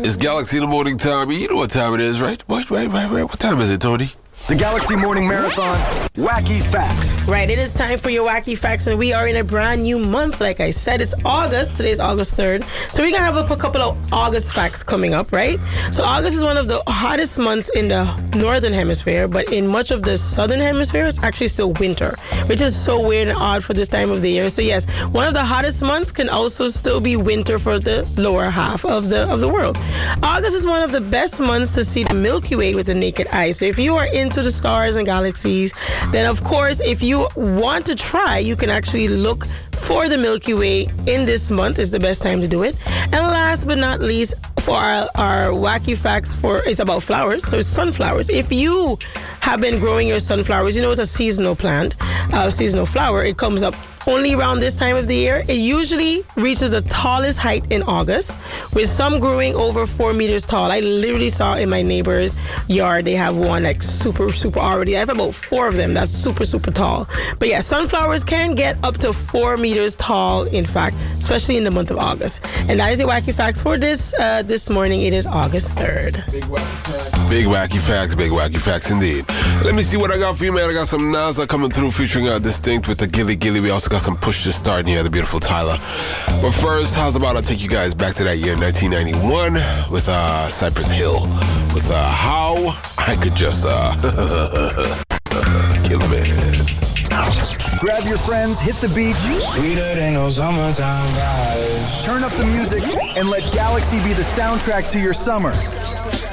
It's Galaxy in the morning time. You know what time it is, right? Right. What time is it, Tony? The Galaxy Morning Marathon, Wacky Facts. Right, it is time for your Wacky Facts, and we are in a brand new month. Like I said, it's August. Today's August 3rd. So we're going to have a couple of August facts coming up, right? So August is one of the hottest months in the northern hemisphere, but in much of the southern hemisphere, it's actually still winter, which is so weird and odd for this time of the year. So yes, one of the hottest months can also still be winter for the lower half of the world. August is one of the best months to see the Milky Way with the naked eye. So if you are into the stars and galaxies, then of course, if you want to try, you can actually look for the Milky Way in this month. Is the best time to do it. And last but not least, for our wacky facts is about flowers. So sunflowers. If you have been growing your sunflowers, you know it's a seasonal plant, seasonal flower. It comes up only around this time of the year. It usually reaches the tallest height in August, with some growing over 4 meters tall. I literally saw in my neighbor's yard, they have one like super already. I have about 4 of them that's super tall. But yeah, sunflowers can get up to 4 meters tall, in fact, especially in the month of August. And that is your wacky facts for this morning. It is August 3rd. Big wacky facts indeed. Let me see what I got for you, man. I got some NASA coming through featuring Distinct with the Gilly Gilly. We also got some Push to Start near the beautiful Tyler. But first, how's about I take you guys back to that year, 1991, with Cypress Hill, with How I Could Just Kill a Man. Grab your friends, hit the beach, Sweeter than no summertime vibes. turn up the music, and let Galaxy be the soundtrack to your summer.